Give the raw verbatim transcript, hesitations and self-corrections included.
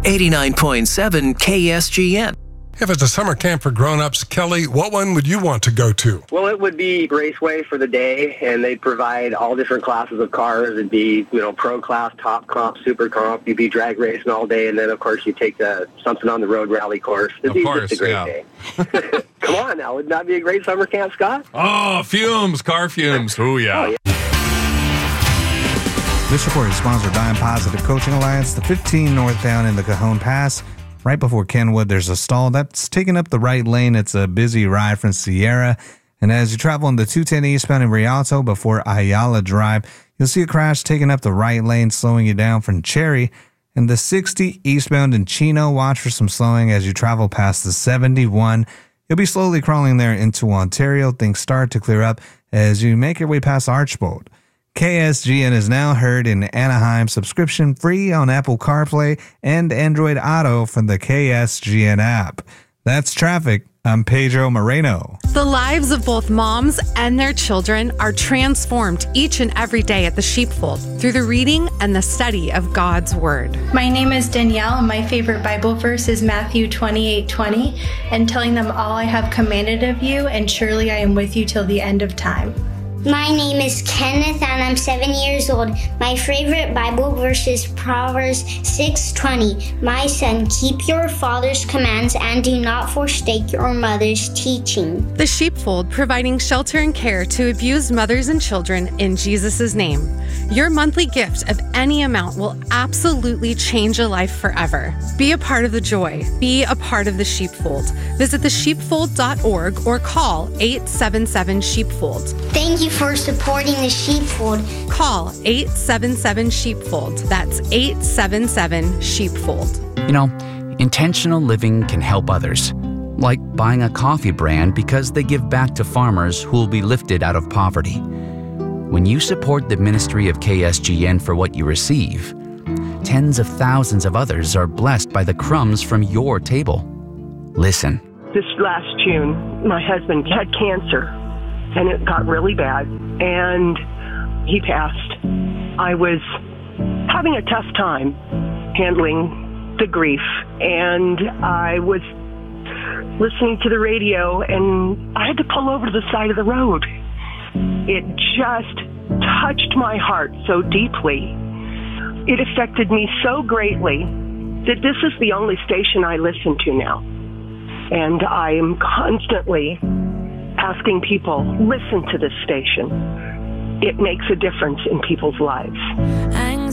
eighty-nine point seven K S G N. If it's a summer camp for grown-ups, Kelly, what one would you want to go to? Well, it would be Raceway for the day, and they provide all different classes of cars. It'd be, you know, pro class, top comp, super comp. You'd be drag racing all day, and then, of course, you take the something on the road rally course. It'd of be course, just a great yeah. day. Come on now, would that be a great summer camp, Scott? Oh, fumes, car fumes. Ooh, yeah. Oh, yeah. This report is sponsored by Positive Coaching Alliance, the fifteen northbound in the Cajon Pass. Right before Kenwood, there's a stall that's taking up the right lane. It's a busy ride from Sierra. And as you travel on the two ten eastbound in Rialto before Ayala Drive, you'll see a crash taking up the right lane, slowing you down from Cherry. And the sixty eastbound in Chino, watch for some slowing as you travel past the seventy-one. You'll be slowly crawling there into Ontario. Things start to clear up as you make your way past Archbold. K S G N is now heard in Anaheim, subscription free on Apple CarPlay and Android Auto from the K S G N app. That's traffic. I'm Pedro Moreno. The lives of both moms and their children are transformed each and every day at the Sheepfold through the reading and the study of God's Word. My name is Danielle, and my favorite Bible verse is Matthew twenty-eight twenty, and telling them all I have commanded of you, and surely I am with you till the end of time. My name is Kenneth, and I'm seven years old. My favorite Bible verse is Proverbs six twenty. My son, keep your father's commands and do not forsake your mother's teaching. The Sheepfold, providing shelter and care to abused mothers and children in Jesus' name. Your monthly gift of any amount will absolutely change a life forever. Be a part of the joy. Be a part of the Sheepfold. Visit the sheepfold dot org or call eight seven seven sheepfold. Thank you for supporting the Sheepfold. Call eight seven seven sheepfold. That's eight seven seven sheepfold. You know, intentional living can help others. Like buying a coffee brand because they give back to farmers who will be lifted out of poverty. When you support the ministry of K S G N for what you receive, tens of thousands of others are blessed by the crumbs from your table. Listen. This last June, my husband had cancer, and it got really bad, and he passed. I was having a tough time handling the grief, and I was listening to the radio, and I had to pull over to the side of the road. It just touched my heart so deeply. It affected me so greatly that this is the only station I listen to now. And I am constantly asking people, listen to this station. It makes a difference in people's lives.